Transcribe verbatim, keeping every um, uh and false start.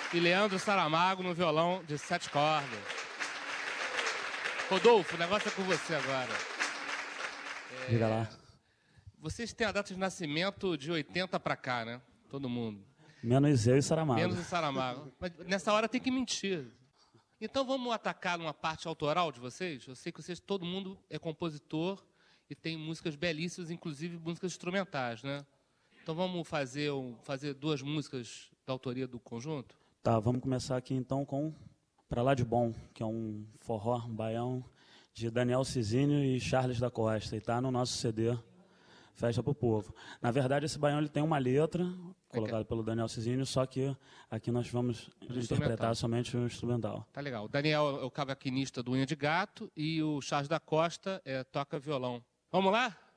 e Leandro Saramago no violão de sete cordas. Rodolfo, o negócio é com você agora. É... Diga lá. Vocês têm a data de nascimento de oitenta pra cá, né? Todo mundo. Menos eu e Saramago. Menos o Saramago. Mas nessa hora tem que mentir. Então vamos atacar numa parte autoral de vocês? Eu sei que vocês, todo mundo é compositor e tem músicas belíssimas, inclusive músicas instrumentais, né? Então vamos fazer, um, fazer duas músicas da autoria do conjunto? Tá, vamos começar aqui então com Pra Lá de Bom, que é um forró, um baião de Daniel Cizinho e Charles da Costa, e tá no nosso C D Festa pro Povo. Na verdade, esse baião ele tem uma letra, colocada pelo Daniel Cizinho, só que aqui nós vamos interpretar somente o instrumental. Tá legal. O Daniel é o cavaquinista do Unha de Gato e o Charles da Costa é, toca violão. Vamos lá?